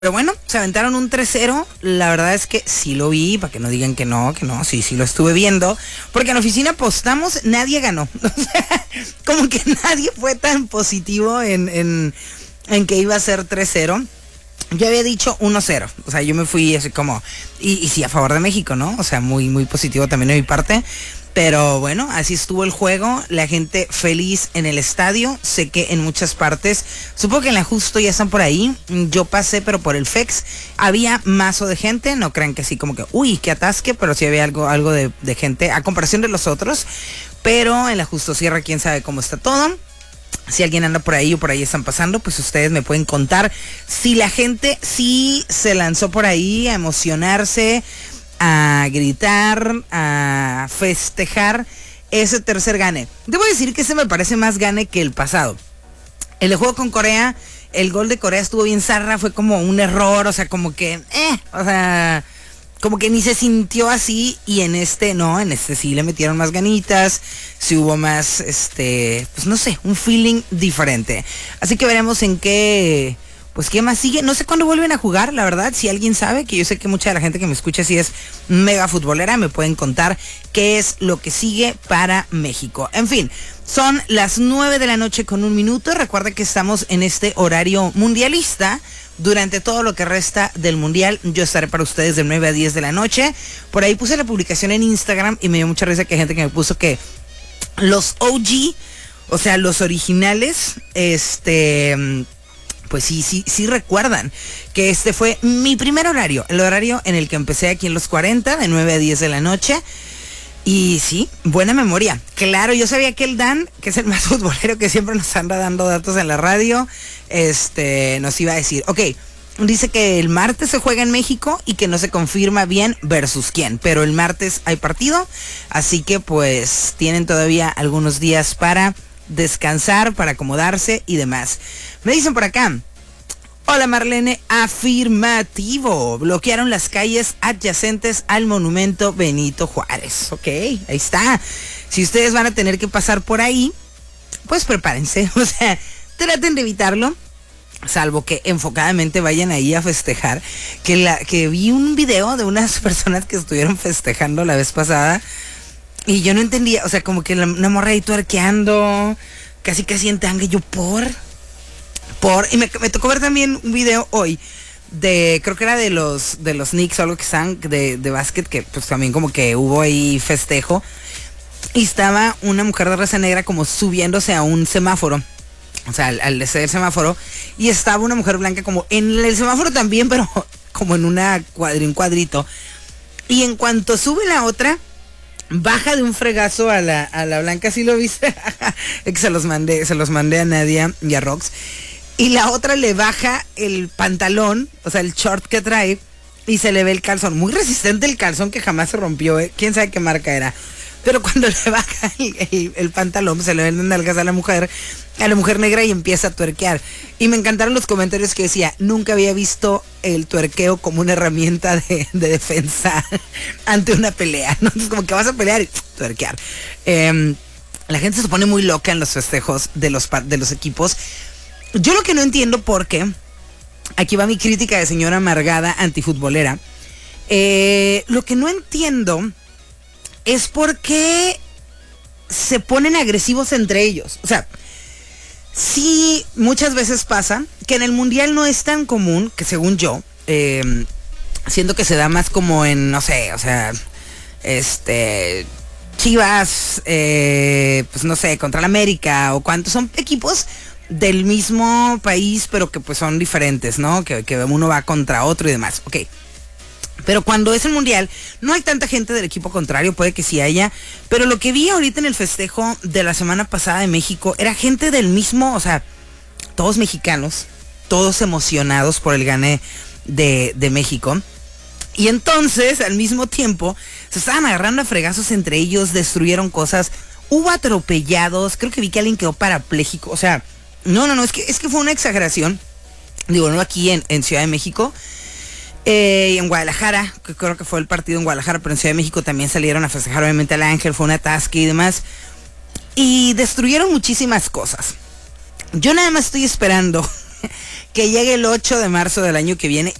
Pero bueno, se aventaron un 3-0. La verdad es que sí lo vi, para que no digan que no, sí lo estuve viendo. Porque en la oficina apostamos, nadie ganó. O sea, como que nadie fue tan positivo en que iba a ser 3-0. Yo había dicho 1-0. O sea, yo me fui así como, y sí, a favor de México, ¿no? O sea, muy, muy positivo también de mi parte. Pero bueno, así estuvo el juego, la gente feliz en el estadio, sé que en muchas partes, supongo que en la Justo ya están por ahí, yo pasé pero por el FEX, había mazo de gente, no crean que así como que, uy, qué atasque, pero sí había algo de gente, a comparación de los otros, pero en la Justo Sierra quién sabe cómo está todo. Si alguien anda por ahí o por ahí están pasando, pues ustedes me pueden contar si la gente sí se lanzó por ahí a emocionarse, a gritar, a festejar ese tercer gane. Debo decir que ese me parece más gane que el pasado. El juego con Corea, el gol de Corea estuvo bien zarra, fue como un error, o sea, como que, como que ni se sintió así, y en este sí le metieron más ganitas, sí hubo más, pues no sé, un feeling diferente. Así que veremos en qué... Pues qué más sigue, no sé cuándo vuelven a jugar, la verdad, si alguien sabe, que yo sé que mucha de la gente que me escucha sí es mega futbolera, me pueden contar qué es lo que sigue para México. En fin, son las 9 de la noche con 1 minuto, recuerda que estamos en este horario mundialista. Durante todo lo que resta del mundial, yo estaré para ustedes de 9 a 10 de la noche. Por ahí puse la publicación en Instagram y me dio mucha risa que hay gente que me puso que los OG, o sea, los originales, pues sí recuerdan que este fue mi primer horario, el horario en el que empecé aquí en los 40, de 9 a 10 de la noche. Y sí, buena memoria. Claro, yo sabía que el Dan, que es el más futbolero que siempre nos anda dando datos en la radio, nos iba a decir, ok, dice que el martes se juega en México y que no se confirma bien versus quién, pero el martes hay partido, así que pues tienen todavía algunos días para descansar, para acomodarse y demás. Me dicen por acá, hola Marlene, afirmativo, bloquearon las calles adyacentes al monumento Benito Juárez. Ok, ahí está. Si ustedes van a tener que pasar por ahí, pues prepárense, o sea, traten de evitarlo, salvo que enfocadamente vayan ahí a festejar, que vi un video de unas personas que estuvieron festejando la vez pasada, y yo no entendía, o sea, como que una morra ahí tuerqueando, casi en tanga, y yo y me tocó ver también un video hoy creo que era de los Knicks o algo que están de básquet, que pues también como que hubo ahí festejo, y estaba una mujer de raza negra como subiéndose a un semáforo, o sea, al descer el semáforo, y estaba una mujer blanca como en el semáforo también, pero como en un cuadrito, y en cuanto sube la otra, baja de un fregazo a la blanca, ¿sí lo viste? Es que se los mandé a Nadia y a Rox. Y la otra le baja el pantalón, o sea, el short que trae, y se le ve el calzón. Muy resistente el calzón, que jamás se rompió, ¿eh? Quién sabe qué marca era. Pero cuando le baja el pantalón, se le ven las nalgas a la mujer negra, y empieza a tuerquear. Y me encantaron los comentarios que decía, nunca había visto el tuerqueo como una herramienta de defensa ante una pelea, ¿no? Entonces, como que vas a pelear y tuerquear. La gente se pone muy loca en los festejos de los equipos. Yo lo que no entiendo, porque aquí va mi crítica de señora amargada antifutbolera, lo que no entiendo es por qué se ponen agresivos entre ellos. O sea, sí, muchas veces pasa que en el mundial no es tan común, que según yo, siento que se da más como en, no sé, o sea, Chivas, pues no sé, contra el América, o cuántos son equipos del mismo país, pero que pues son diferentes, ¿no? Que uno va contra otro y demás. Ok. Pero cuando es el mundial, no hay tanta gente del equipo contrario, puede que sí haya, pero lo que vi ahorita en el festejo de la semana pasada de México, era gente del mismo, o sea, todos mexicanos, todos emocionados por el gane de México. Y entonces, al mismo tiempo, se estaban agarrando a fregazos entre ellos, destruyeron cosas, hubo atropellados, creo que vi que alguien quedó parapléjico, o sea, no, es que fue una exageración. Digo, no aquí en Ciudad de México, y en Guadalajara, que creo que fue el partido en Guadalajara, pero en Ciudad de México también salieron a festejar obviamente al Ángel, fue un atasque y demás, y destruyeron muchísimas cosas. Yo nada más estoy esperando que llegue el 8 de marzo del año que viene